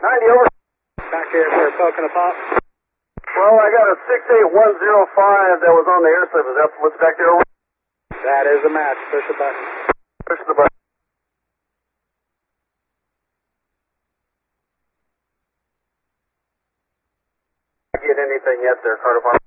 90 over. Back here for Falcon of Pop. Well, I got a 68105 that was on the air slip. Is that what's back there? That is a match. Push the button. Push the button. Get anything yet there, Carter Farm?